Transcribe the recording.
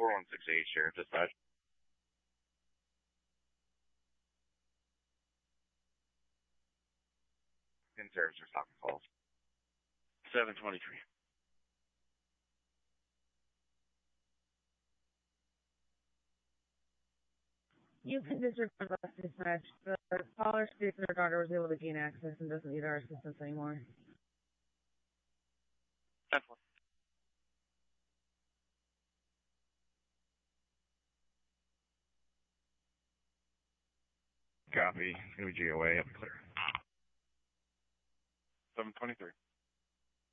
4168, Sheriff Dispatch. In service for stopping calls. 723. You can disregard less dispatch. The caller states that her daughter was able to gain access and doesn't need our assistance anymore. That's one. Copy. It's going to be GOA. Up clear. 723.